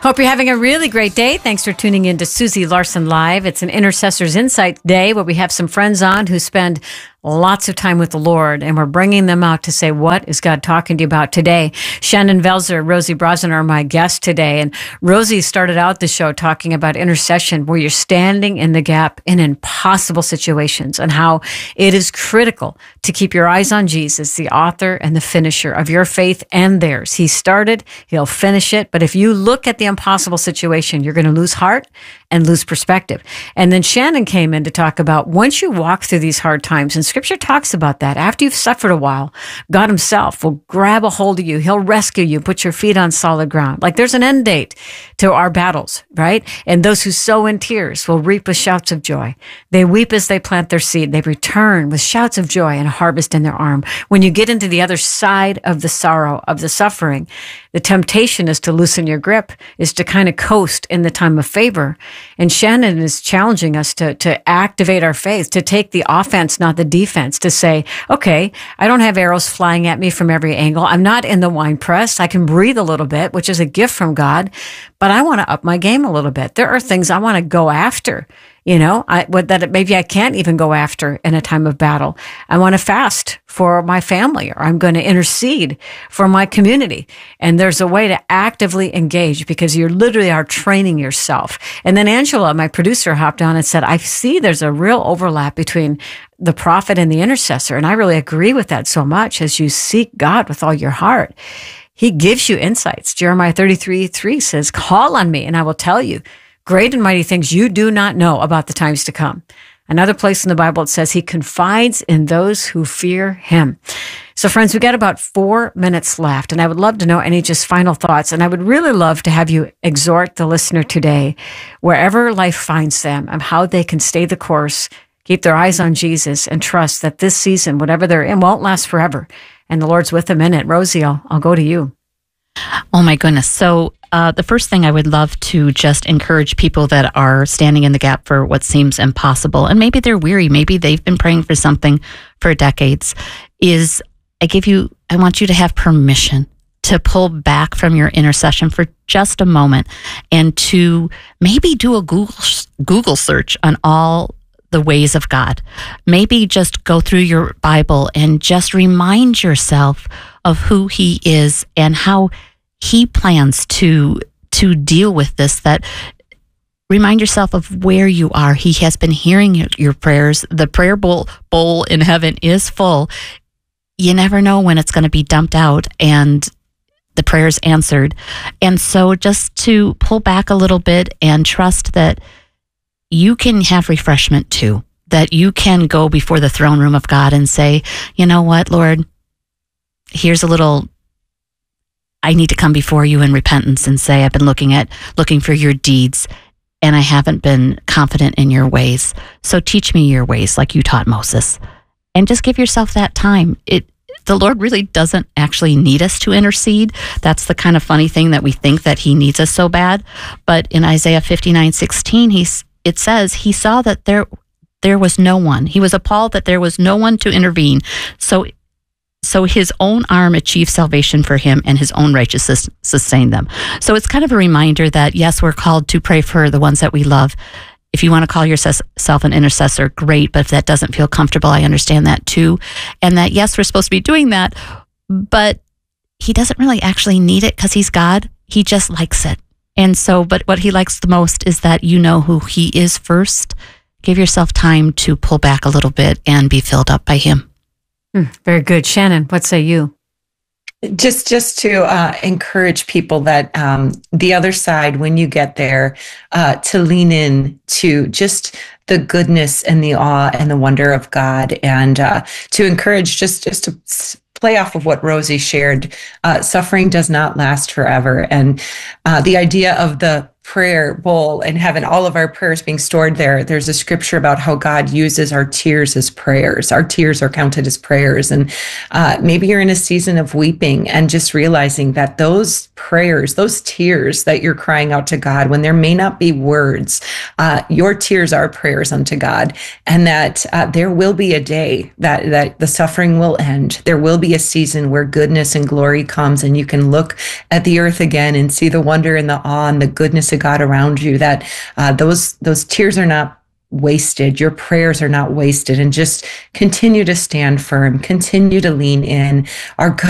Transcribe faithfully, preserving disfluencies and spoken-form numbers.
Hope you're having a really great day. Thanks for tuning in to Susie Larson Live. It's an Intercessors Insight Day where we have some friends on who spend lots of time with the Lord, and we're bringing them out to say, what is God talking to you about today? Shannon Velzer, Rosie Brosnan are my guests today. And Rosie started out the show talking about intercession, where you're standing in the gap in impossible situations, and how it is critical to keep your eyes on Jesus, the author and the finisher of your faith and theirs. He started, he'll finish it. But if you look at the impossible situation, you're going to lose heart and lose perspective. And then Shannon came in to talk about once you walk through these hard times, and Scripture talks about that, after you've suffered a while, God himself will grab a hold of you. He'll rescue you, put your feet on solid ground. Like there's an end date to our battles, right? And those who sow in tears will reap with shouts of joy. They weep as they plant their seed. They return with shouts of joy and a harvest in their arm. When you get into the other side of the sorrow, of the suffering, the temptation is to loosen your grip, is to kind of coast in the time of favor. And Shannon is challenging us to, to activate our faith, to take the offense, not the defense, to say, okay, I don't have arrows flying at me from every angle. I'm not in the wine press. I can breathe a little bit, which is a gift from God, but I want to up my game a little bit. There are things I want to go after. You know, I, what, that maybe I can't even go after in a time of battle. I want to fast for my family, or I'm going to intercede for my community. And there's a way to actively engage, because you literally are training yourself. And then Angela, my producer, hopped on and said, I see there's a real overlap between the prophet and the intercessor. And I really agree with that so much. As you seek God with all your heart, he gives you insights. Jeremiah thirty-three three says, call on me and I will tell you great and mighty things you do not know about the times to come. Another place in the Bible, it says he confides in those who fear him. So friends, we got about four minutes left, and I would love to know any just final thoughts. And I would really love to have you exhort the listener today, wherever life finds them, of how they can stay the course, keep their eyes on Jesus, and trust that this season, whatever they're in, won't last forever. And the Lord's with them in it. Rosie, I'll, I'll go to you. Oh my goodness. So uh, the first thing I would love to just encourage people that are standing in the gap for what seems impossible, and maybe they're weary, maybe they've been praying for something for decades, is I give you, I want you to have permission to pull back from your intercession for just a moment, and to maybe do a Google Google search on all the ways of God. Maybe just go through your Bible and just remind yourself of who he is and how he plans to to deal with this. That remind yourself of where you are. He has been hearing your, your prayers. The prayer bowl bowl in heaven is full. You never know when it's going to be dumped out and the prayers answered. And so just to pull back a little bit and trust that you can have refreshment too, that you can go before the throne room of God and say, you know what, Lord, here's a little, I need to come before you in repentance and say, I've been looking at, looking for your deeds, and I haven't been confident in your ways. So teach me your ways like you taught Moses. And just give yourself that time. It, the Lord really doesn't actually need us to intercede. That's the kind of funny thing, that we think that he needs us so bad. But in Isaiah fifty-nine sixteen, he's, it says, he saw that there, there was no one. He was appalled that there was no one to intervene. So So his own arm achieved salvation for him, and his own righteousness sustained them. So it's kind of a reminder that, yes, we're called to pray for the ones that we love. If you want to call yourself an intercessor, great. But if that doesn't feel comfortable, I understand that too. And that, yes, we're supposed to be doing that, but he doesn't really actually need it because he's God. He just likes it. And so, but what he likes the most is that you know who he is first. Give yourself time to pull back a little bit and be filled up by him. Mm, very good. Shannon, what say you? Just just to uh, encourage people that um, the other side, when you get there, uh, to lean in to just the goodness and the awe and the wonder of God, and uh, to encourage, just, just to play off of what Rosie shared, uh, suffering does not last forever. And uh, the idea of the prayer bowl in heaven, all of our prayers being stored there. There's a scripture about how God uses our tears as prayers. Our tears are counted as prayers. And uh, maybe you're in a season of weeping and just realizing that those prayers, those tears that you're crying out to God, when there may not be words, uh, your tears are prayers unto God, and that uh, there will be a day that, that the suffering will end. There will be a season where goodness and glory comes, and you can look at the earth again and see the wonder and the awe and the goodness of God around you, that uh, those those tears are not wasted. Your prayers are not wasted. And just continue to stand firm, continue to lean in. Our God